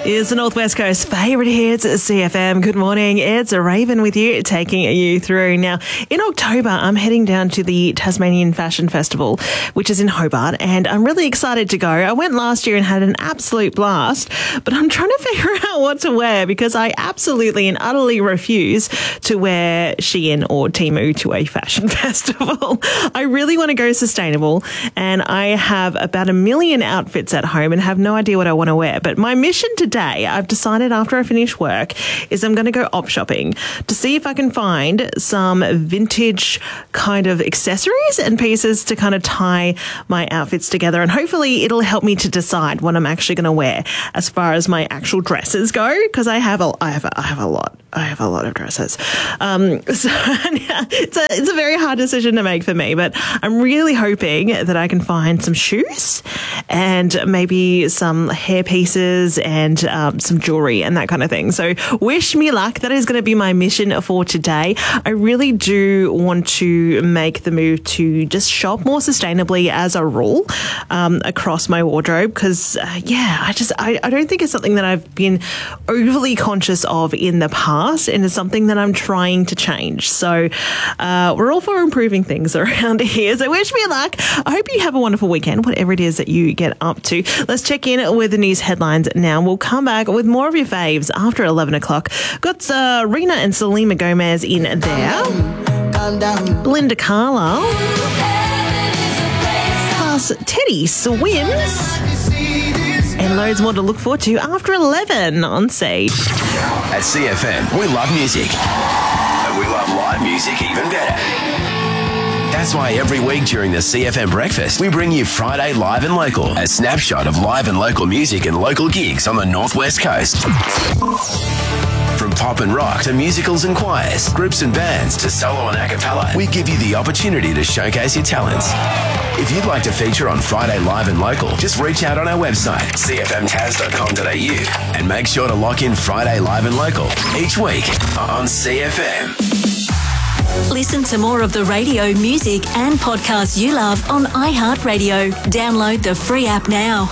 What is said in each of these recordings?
is the Northwest Coast favourite hits, CFM. Good morning. It's Raven with you, taking you through. Now, in October, I'm heading down to the Tasmanian Fashion Festival, which is in Hobart, and I'm really excited to go. I went last year and had an absolute blast, but I'm trying to figure out what to wear because I absolutely and utterly refuse to wear Shein or Temu to a fashion festival. I really want to go sustainable, and I have about 1 million outfits at home and have no idea what I want to wear. But my mission today, I've decided after I finish work, is I'm going to go op shopping to see if I can find some vintage kind of accessories and pieces to kind of tie my outfits together. And hopefully it'll help me to decide what I'm actually going to wear as far as my actual dresses go, because I have a lot of dresses. So yeah, it's a very hard decision to make for me, but I'm really hoping that I can find some shoes and maybe some hair pieces and some jewelry and that kind of thing. So wish me luck. That is going to be my mission for today. I really do want to make the move to just shop more sustainably as a rule across my wardrobe because, I don't think it's something that I've been overly conscious of in the past, and it's something that I'm trying to change. So we're all for improving things around here. So wish me luck. I hope you have a wonderful weekend, whatever it is that you get up to. Let's check in with the news headlines now. We'll come back with more of your faves after 11 o'clock. Got Rina and Selena Gomez in there. Belinda Carlisle. Plus Teddy Swims. And loads more to look forward to after 11 on Seed. At CFM, we love music. And we love live music even better. That's why every week during the CFM breakfast, we bring you Friday Live and Local, a snapshot of live and local music and local gigs on the Northwest Coast. From pop and rock to musicals and choirs, groups and bands to solo and a cappella, we give you the opportunity to showcase your talents. If you'd like to feature on Friday Live and Local, just reach out on our website, cfmtas.com.au, and make sure to lock in Friday Live and Local each week on CFM. Listen to more of the radio, music and podcasts you love on iHeartRadio. Download the free app now.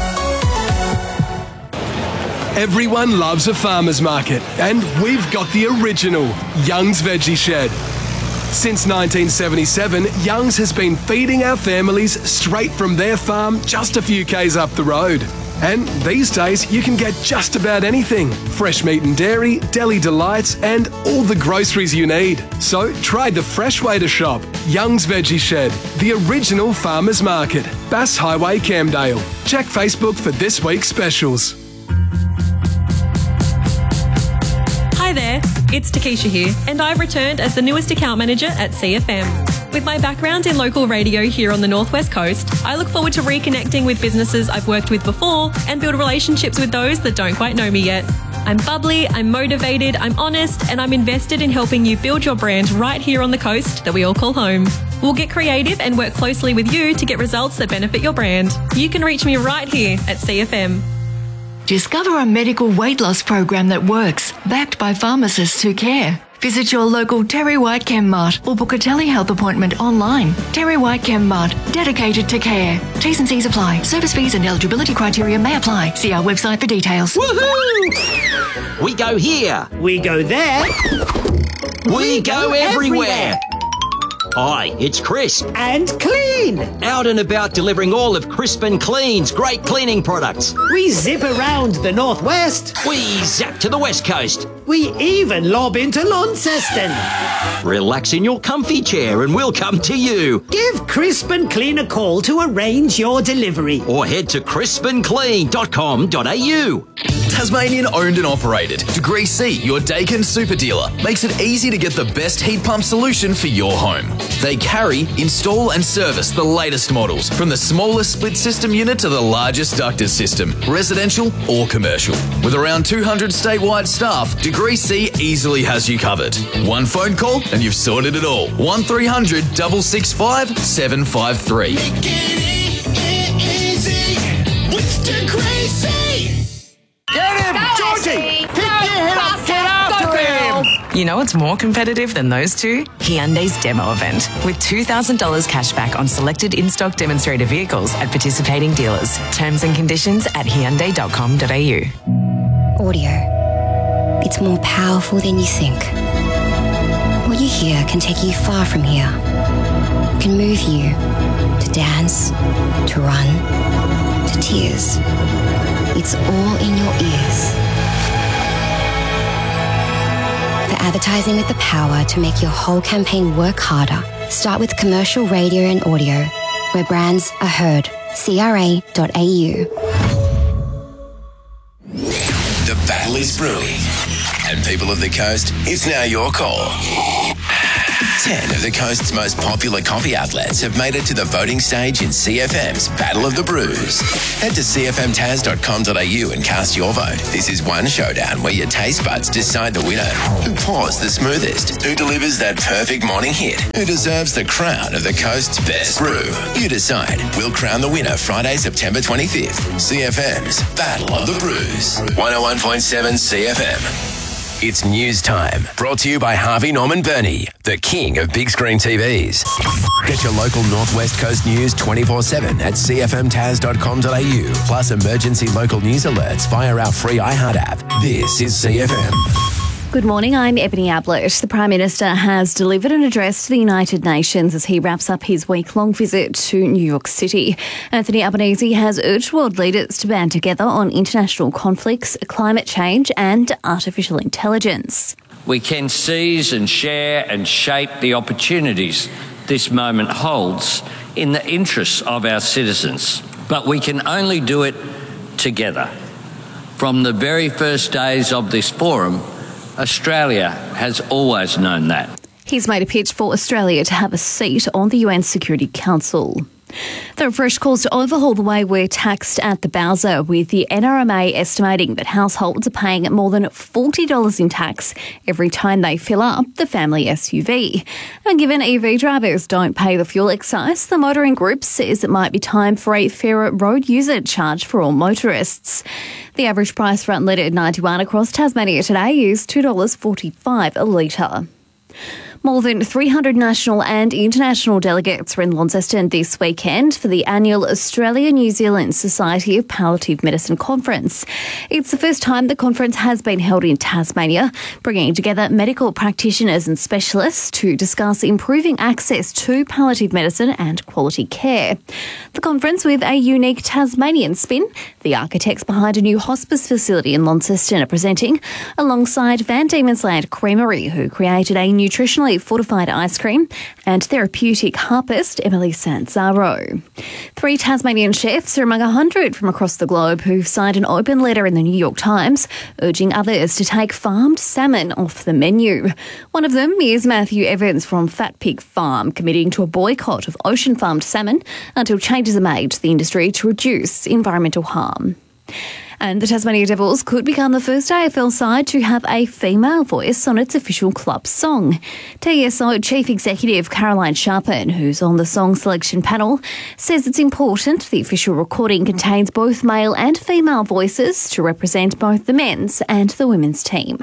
Everyone loves a farmer's market, and we've got the original Young's Veggie Shed. Since 1977, Young's has been feeding our families straight from their farm just a few k's up the road. And these days, you can get just about anything. Fresh meat and dairy, deli delights, and all the groceries you need. So try the fresh way to shop. Young's Veggie Shed, the original farmer's market. Bass Highway, Camdale. Check Facebook for this week's specials. Hi there, it's Takesha here, and I've returned as the newest account manager at CFM. With my background in local radio here on the Northwest Coast, I look forward to reconnecting with businesses I've worked with before and build relationships with those that don't quite know me yet. I'm bubbly, I'm motivated, I'm honest, and I'm invested in helping you build your brand right here on the coast that we all call home. We'll get creative and work closely with you to get results that benefit your brand. You can reach me right here at CFM. Discover a medical weight loss program that works, backed by pharmacists who care. Visit your local Terry White Chem Mart or book a telehealth appointment online. Terry White Chem Mart, dedicated to care. T's and C's apply. Service fees and eligibility criteria may apply. See our website for details. Woohoo! We go here. We go there. We go everywhere. Hi, it's Crisp. And Clean. Out and about delivering all of Crisp and Clean's great cleaning products. We zip around the Northwest. We zap to the West Coast. We even lob into Launceston. Relax in your comfy chair and we'll come to you. Give Crisp and Clean a call to arrange your delivery. Or head to crispandclean.com.au. Tasmanian owned and operated. Degree C, your Dakin super dealer, makes it easy to get the best heat pump solution for your home. They carry, install and service the latest models, from the smallest split system unit to the largest ducted system, residential or commercial. With around 200 statewide staff, Degree C easily has you covered. One phone call and you've sorted it all. 1300 665 753. Make it easy with Degree C. Get him, Georgie! Pick your head up, get after him! You know what's more competitive than those two? Hyundai's demo event, with $2,000 cash back on selected in-stock demonstrator vehicles at participating dealers. Terms and conditions at Hyundai.com.au. Audio. It's more powerful than you think. What you hear can take you far from here. It can move you to dance, to run, to tears. It's all in your ears. For advertising with the power to make your whole campaign work harder, start with commercial radio and audio, where brands are heard. CRA.au. The battle is brewing. And people of the coast, it's now your call. 10 of the coast's most popular coffee outlets have made it to the voting stage in CFM's Battle of the Brews. Head to cfmtaz.com.au and cast your vote. This is one showdown where your taste buds decide the winner. Who pours the smoothest? Who delivers that perfect morning hit? Who deserves the crown of the coast's best brew? You decide. We'll crown the winner Friday, September 25th. CFM's Battle of the Brews. 101.7 CFM. It's news time. Brought to you by Harvey Norman Burney, the king of big screen TVs. Get your local Northwest Coast news 24/7 at cfmtaz.com.au. Plus emergency local news alerts via our free iHeart app. This is CFM. Good morning, I'm Ebony Ablett. The Prime Minister has delivered an address to the United Nations as he wraps up his week-long visit to New York City. Anthony Albanese has urged world leaders to band together on international conflicts, climate change and artificial intelligence. We can seize and share and shape the opportunities this moment holds in the interests of our citizens, but we can only do it together. From the very first days of this forum, Australia has always known that. He's made a pitch for Australia to have a seat on the UN Security Council. There are fresh calls to overhaul the way we're taxed at the Bowser, with the NRMA estimating that households are paying more than $40 in tax every time they fill up the family SUV. And given EV drivers don't pay the fuel excise, the motoring group says it might be time for a fairer road user charge for all motorists. The average price for unleaded 91 across Tasmania today is $2.45 a litre. More than 300 national and international delegates were in Launceston this weekend for the annual Australia-New Zealand Society of Palliative Medicine Conference. It's the first time the conference has been held in Tasmania, bringing together medical practitioners and specialists to discuss improving access to palliative medicine and quality care. The conference, with a unique Tasmanian spin, the architects behind a new hospice facility in Launceston are presenting, alongside Van Diemen's Land Creamery, who created a nutritionally fortified ice cream, and therapeutic harpist Emily Sanzaro. 3 Tasmanian chefs are among 100 from across the globe who've signed an open letter in the New York Times urging others to take farmed salmon off the menu. One of them is Matthew Evans from Fat Pig Farm, committing to a boycott of ocean farmed salmon until changes are made to the industry to reduce environmental harm. And the Tasmania Devils could become the first AFL side to have a female voice on its official club song. TSO Chief Executive Caroline Sharpen, who's on the song selection panel, says it's important the official recording contains both male and female voices to represent both the men's and the women's team.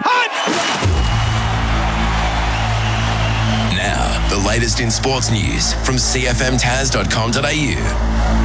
Now, the latest in sports news from cfmtaz.com.au.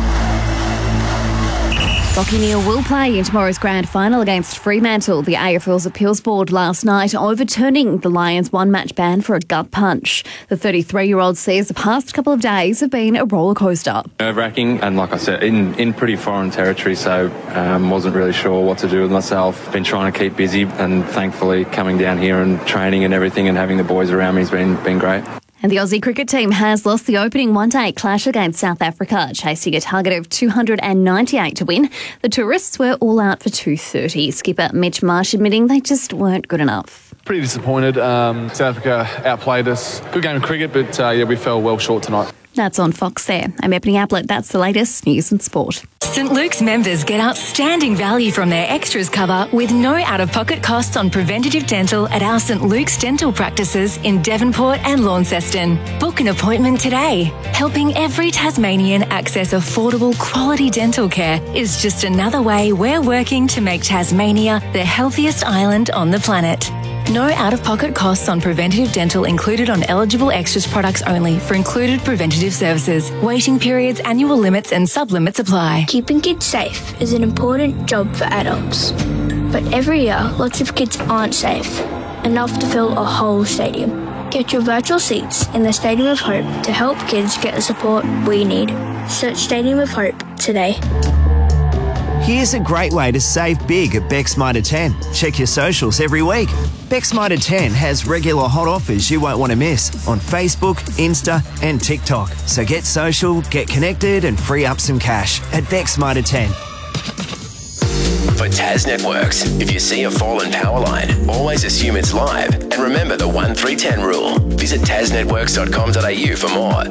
Lachie Neale will play in tomorrow's grand final against Fremantle. The AFL's appeals board last night overturning the Lions' one-match ban for a gut punch. The 33-year-old says the past couple of days have been a rollercoaster. Nerve-wracking, and like I said, in pretty foreign territory, so wasn't really sure what to do with myself. Been trying to keep busy, and thankfully coming down here and training and everything and having the boys around me has been great. And the Aussie cricket team has lost the opening one-day clash against South Africa, chasing a target of 298 to win. The tourists were all out for 230. Skipper Mitch Marsh admitting they just weren't good enough. Pretty disappointed. South Africa outplayed us. Good game of cricket, but we fell well short tonight. That's on Fox there. I'm Ebony Ablett. That's the latest news and sport. St Luke's members get outstanding value from their extras cover with no out-of-pocket costs on preventative dental at our St Luke's dental practices in Devonport and Launceston. Book an appointment today. Helping every Tasmanian access affordable quality dental care is just another way we're working to make Tasmania the healthiest island on the planet. No out-of-pocket costs on preventative dental included on eligible extras products only for included preventative services. Waiting periods, annual limits and sub-limits apply. Keeping kids safe is an important job for adults. But every year, lots of kids aren't safe enough to fill a whole stadium. Get your virtual seats in the Stadium of Hope to help kids get the support we need. Search Stadium of Hope today. Here's a great way to save big at Beck's Mitre 10. Check your socials every week. Beck's Mitre 10 has regular hot offers you won't want to miss on Facebook, Insta and TikTok. So get social, get connected and free up some cash at Beck's Mitre 10. For Tas Networks, if you see a fallen power line, always assume it's live and remember the 1310 rule. Visit tasnetworks.com.au for more.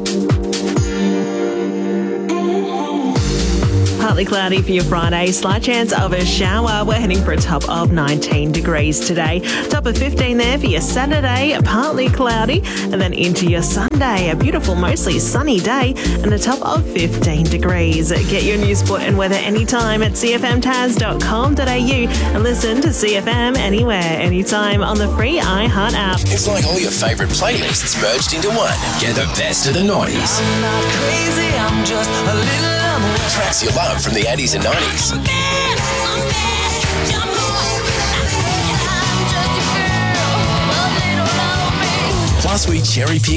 Partly cloudy for your Friday. Slight chance of a shower. We're heading for a top of 19 degrees today. Top of 15 there for your Saturday. Partly cloudy. And then into your Sunday. A beautiful, mostly sunny day. And a top of 15 degrees. Get your news, sport and weather anytime at cfmtas.com.au. And listen to CFM anywhere, anytime on the free iHeart app. It's like all your favourite playlists merged into one. Get the best of the 90s. I'm not crazy, I'm just a little unaware. Tracks you love from the 80s and 90s. Plus, we cherry pick